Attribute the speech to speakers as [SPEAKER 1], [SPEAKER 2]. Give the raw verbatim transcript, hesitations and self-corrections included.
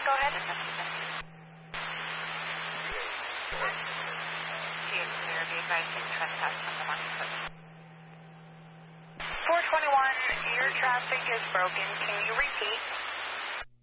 [SPEAKER 1] go ahead and clear, be advised to trespass from the marketplace. four twenty-one, your traffic is broken. Can you repeat?